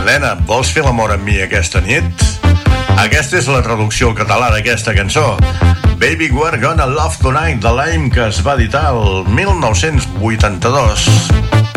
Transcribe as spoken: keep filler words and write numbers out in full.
Nena, vols fer l'amor amb mi aquesta nit? Aquesta és la traducció al català d'aquesta cançó. Baby, We're Gonna Love Tonight, de l'any que es va editar el mil nou-cents vuitanta-dos.